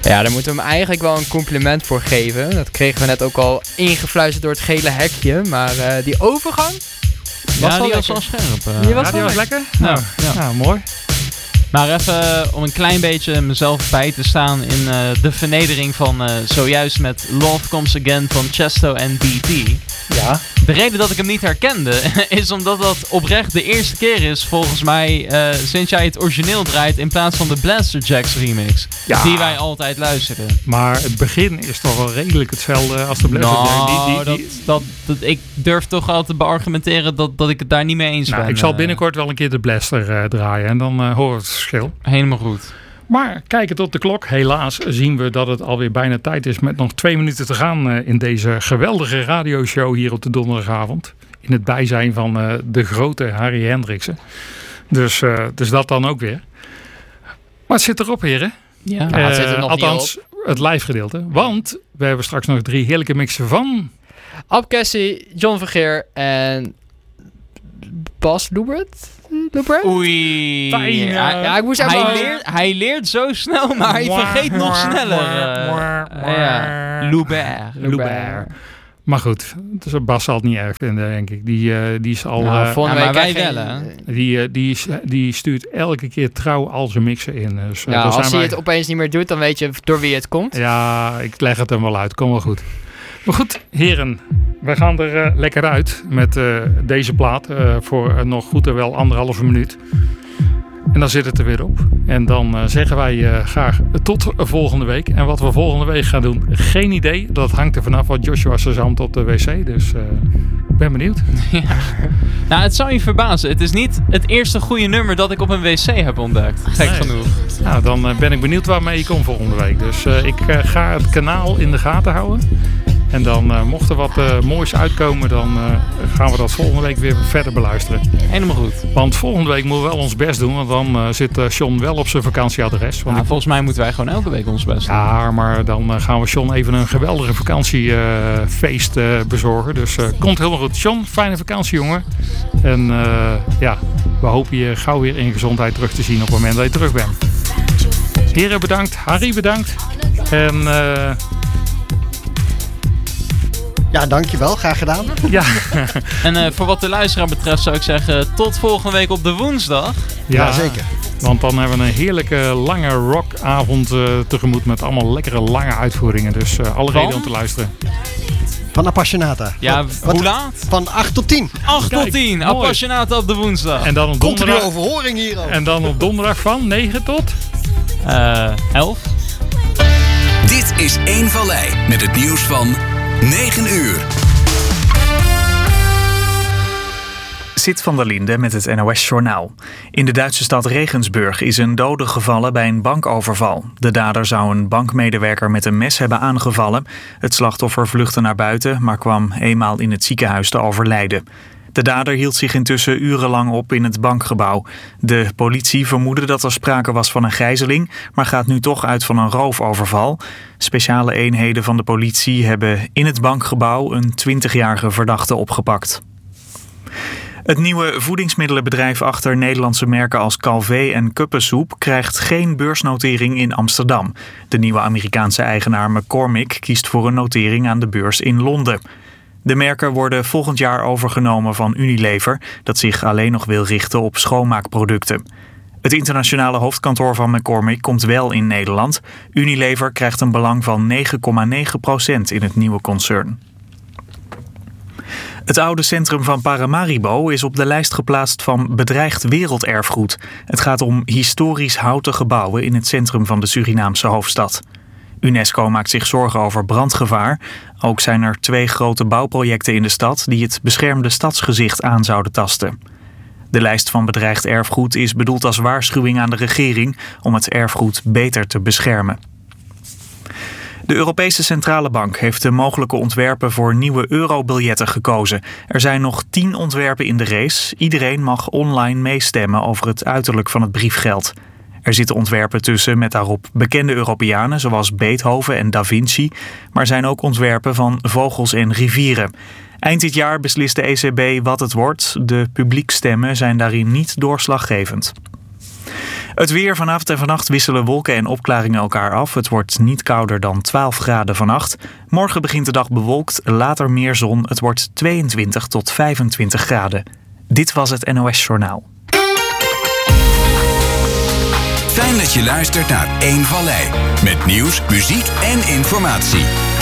Ja, daar moeten we hem eigenlijk wel een compliment voor geven. Dat kregen we net ook al ingefluisterd door het gele hekje. Maar die overgang was wel scherp. Die was lekker? Nou, mooi. Maar even om een klein beetje mezelf bij te staan in de vernedering van zojuist met Love Comes Again van Chesto en DT. Ja. De reden dat ik hem niet herkende is omdat dat oprecht de eerste keer is volgens mij sinds jij het origineel draait in plaats van de Blaster Jacks remix. Ja. Die wij altijd luisteren. Maar het begin is toch wel redelijk hetzelfde als de Blaster Jack. Ik durf toch al te beargumenteren dat ik het daar niet mee eens ben. Ik zal binnenkort wel een keer de Blaster draaien en dan horen we het verschil. Helemaal goed. Maar kijkend op de klok, helaas zien we dat het alweer bijna tijd is met nog 2 minuten te gaan in deze geweldige radioshow hier op de donderdagavond. In het bijzijn van de grote Harry Hendriksen. Dus dat dan ook weer. Maar het zit erop, heren. Ja, het zit er nog althans, niet op. Het live gedeelte. Want we hebben straks nog 3 heerlijke mixen van Ab Cassie, John Vergeer en Bas Lubert. Oei. Ja, ik moest hij leert zo snel, maar hij vergeet nog sneller. Lubert. Maar goed, dus Bas zal het niet erg vinden, denk ik. Die is al... maar wij wel, hè? Die stuurt elke keer trouw al zijn mixen in. Dus, als hij het opeens niet meer doet, dan weet je door wie het komt. Ja, ik leg het hem wel uit. Kom wel goed. Maar goed, heren. We gaan er lekker uit met deze plaat voor nog goed en wel 1,5 minuut. En dan zit het er weer op. En dan zeggen wij graag tot volgende week. En wat we volgende week gaan doen, geen idee. Dat hangt er vanaf wat Joshua zand op de wc. Dus ik ben benieuwd. Ja. Nou, het zou je verbazen. Het is niet het eerste goede nummer dat ik op een wc heb ontdekt. Gek genoeg. Nou, dan ben ik benieuwd waarmee je komt volgende week. Dus ik ga het kanaal in de gaten houden. En dan mocht er wat moois uitkomen, dan gaan we dat volgende week weer verder beluisteren. Helemaal goed. Want volgende week moeten we wel ons best doen, want dan zit John wel op zijn vakantieadres. Want volgens mij moeten wij gewoon elke week ons best doen. Ja, maar dan gaan we John even een geweldige vakantiefeest bezorgen. Dus komt helemaal goed. John, fijne vakantie, jongen. En we hopen je gauw weer in gezondheid terug te zien op het moment dat je terug bent. Heren, bedankt. Harry, bedankt. En... Ja, dankjewel. Graag gedaan. Ja. En voor wat de luisteraar betreft zou ik zeggen tot volgende week op de woensdag. Ja, zeker. Want dan hebben we een heerlijke lange rockavond tegemoet met allemaal lekkere lange uitvoeringen. Dus alle reden om te luisteren. Van Appassionata. Ja, hoe laat? Van 8 tot 10. 8 tot 10. Appassionata op de woensdag. En dan op donderdag. Komt er nu overhoring hier ook. En dan op donderdag van 9 tot? 11. Dit is Eén Vallei met het nieuws van 9 uur. Sid van der Linde met het NOS-journaal. In de Duitse stad Regensburg is een dode gevallen bij een bankoverval. De dader zou een bankmedewerker met een mes hebben aangevallen. Het slachtoffer vluchtte naar buiten, maar kwam eenmaal in het ziekenhuis te overlijden. De dader hield zich intussen urenlang op in het bankgebouw. De politie vermoedde dat er sprake was van een gijzeling, maar gaat nu toch uit van een roofoverval. Speciale eenheden van de politie hebben in het bankgebouw een 20-jarige verdachte opgepakt. Het nieuwe voedingsmiddelenbedrijf achter Nederlandse merken als Calvé en Kuppensoep krijgt geen beursnotering in Amsterdam. De nieuwe Amerikaanse eigenaar McCormick kiest voor een notering aan de beurs in Londen. De merken worden volgend jaar overgenomen van Unilever, dat zich alleen nog wil richten op schoonmaakproducten. Het internationale hoofdkantoor van McCormick komt wel in Nederland. Unilever krijgt een belang van 9,9% in het nieuwe concern. Het oude centrum van Paramaribo is op de lijst geplaatst van bedreigd werelderfgoed. Het gaat om historisch houten gebouwen in het centrum van de Surinaamse hoofdstad. UNESCO maakt zich zorgen over brandgevaar. Ook zijn er 2 grote bouwprojecten in de stad die het beschermde stadsgezicht aan zouden tasten. De lijst van bedreigd erfgoed is bedoeld als waarschuwing aan de regering om het erfgoed beter te beschermen. De Europese Centrale Bank heeft de mogelijke ontwerpen voor nieuwe eurobiljetten gekozen. Er zijn nog 10 ontwerpen in de race. Iedereen mag online meestemmen over het uiterlijk van het briefgeld. Er zitten ontwerpen tussen met daarop bekende Europeanen zoals Beethoven en Da Vinci, maar er zijn ook ontwerpen van vogels en rivieren. Eind dit jaar beslist de ECB wat het wordt. De publiekstemmen zijn daarin niet doorslaggevend. Het weer vanavond en vannacht wisselen wolken en opklaringen elkaar af. Het wordt niet kouder dan 12 graden vannacht. Morgen begint de dag bewolkt, later meer zon. Het wordt 22 tot 25 graden. Dit was het NOS Journaal. Fijn dat je luistert naar 1 Vallei. Met nieuws, muziek en informatie.